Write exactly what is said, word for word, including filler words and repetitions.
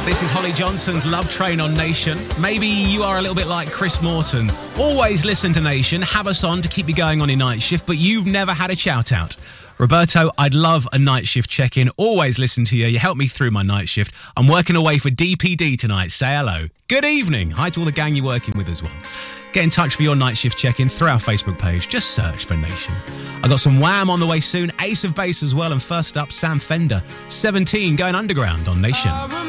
This is Holly Johnson's Love Train on Nation. Maybe you are a little bit like Chris Morton. Always listen to Nation, have us on to keep you going on your night shift, but you've never had a shout-out. Roberto, I'd love a night shift check-in. Always listen to you. You help me through my night shift. I'm working away for D P D tonight. Say hello. Good evening. Hi to all the gang you're working with as well. Get in touch for your night shift check-in through our Facebook page. Just search for Nation. I got some Wham on the way soon. Ace of Base as well. And first up, Sam Fender. seventeen going underground on Nation.